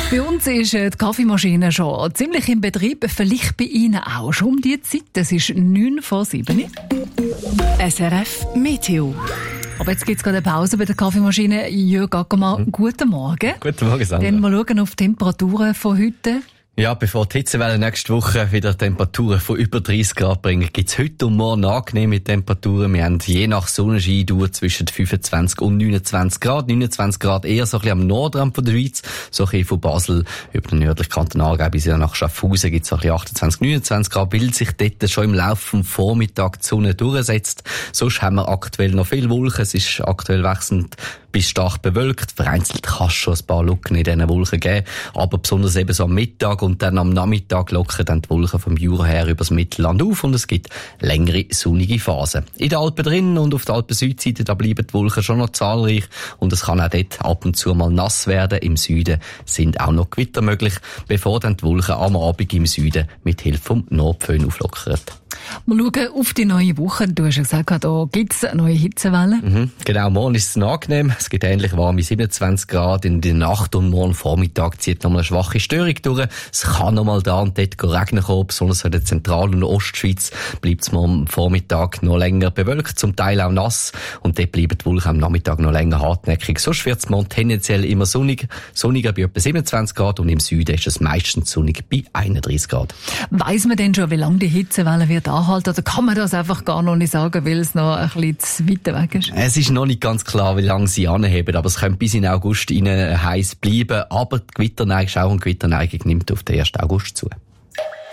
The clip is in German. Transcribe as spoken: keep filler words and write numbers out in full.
Bei uns ist die Kaffeemaschine schon ziemlich im Betrieb, vielleicht bei Ihnen auch schon um diese Zeit. Es ist neun vor sieben. S R F Meteo. Aber jetzt gibt es gerade eine Pause bei der Kaffeemaschine. Jörg Ackermann, hm. guten Morgen. Guten Morgen, Sandra. Dann mal schauen auf die Temperaturen von heute. Ja, bevor die Hitzewelle nächste Woche wieder Temperaturen von über dreißig Grad bringen, gibt es heute und morgen angenehme Temperaturen. Wir haben je nach Sonnenschein durch zwischen fünfundzwanzig und neunundzwanzig Grad. neunundzwanzig Grad eher so ein bisschen am Nordrand von der Schweiz, so ein bisschen von Basel über den nördlichen Kanton Aargau bis nach Schaffhausen gibt es so ein bisschen achtundzwanzig, neunundzwanzig Grad, weil sich dort schon im Laufe des Vormittags die Sonne durchsetzt. Sonst haben wir aktuell noch viel Wolken. Es ist aktuell wechselnd bis stark bewölkt. Vereinzelt kann es schon ein paar Lücken in diesen Wolken geben, aber besonders eben so am Mittag und dann am Nachmittag lockern dann die Wolken vom Jura her übers Mittelland auf und es gibt längere sonnige Phasen. In den Alpen drinnen und auf der Alpen-Südseite, da bleiben die Wolken schon noch zahlreich und es kann auch dort ab und zu mal nass werden. Im Süden sind auch noch Gewitter möglich, bevor dann die Wolken am Abend im Süden mit Hilfe vom Nordföhn auflockern. Wir schauen auf die neue Woche. Du hast ja gesagt, da gibt es eine neue Hitzewelle. Mhm, genau, morgen ist es angenehm. Es gibt ähnlich warme siebenundzwanzig Grad. In der Nacht und morgen Vormittag zieht nochmal eine schwache Störung durch. Es kann nochmal da und dort regnen kommen. Besonders in der Zentral- und Ostschweiz bleibt es morgen Vormittag noch länger bewölkt, zum Teil auch nass. Und dort bleiben die Wolken am Nachmittag noch länger hartnäckig. Sonst wird es morgen tendenziell immer sonnig. Sonniger bei etwa siebenundzwanzig Grad und im Süden ist es meistens sonnig bei einunddreißig Grad. Weiss man denn schon, wie lange die Hitzewelle wird anhalten? Oder kann man das einfach gar noch nicht sagen, weil es noch ein bisschen zu weit weg ist? Es ist noch nicht ganz klar, wie lange sie anheben, aber es könnte bis in August rein heiß bleiben. Aber die Gewitterneigung, Schauer und Gewitterneigung nimmt auf den ersten August zu.